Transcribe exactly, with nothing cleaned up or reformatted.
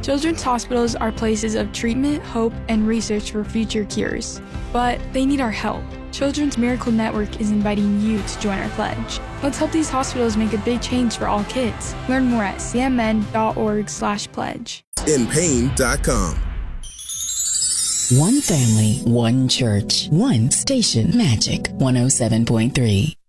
Children's hospitals are places of treatment, hope, and research for future cures. But they need our help. Children's Miracle Network is inviting you to join our pledge. Let's help these hospitals make a big change for all kids. Learn more at c m n dot org slash pledge. in pain dot com. One family, one church, one station. Magic one oh seven point three.